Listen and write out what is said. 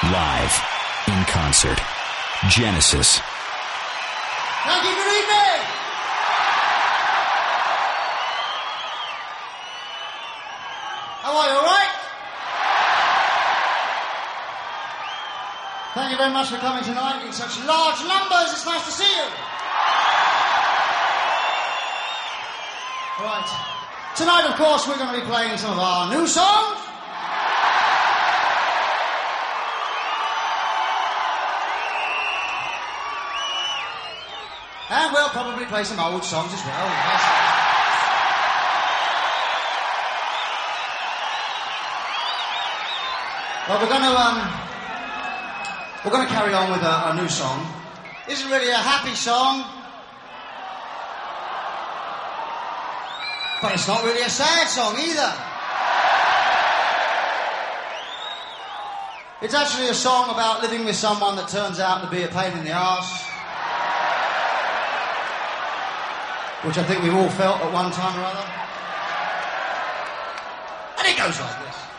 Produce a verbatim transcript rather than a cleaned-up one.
Live, in concert, Genesis. Thank you, good evening! How are you, all right? Thank you very much for coming tonight in such large numbers. It's nice to see you. All right. Tonight, of course, we're going to be playing some of our new songs. And we'll probably play some old songs as well, yes. Well, we're going to, um, we're going to carry on with a, a new song. Isn't really a happy song, but it's not really a sad song either. It's actually a song about living with someone that turns out to be a pain in the arse. Which I think we've all felt at one time or other. And it goes like this.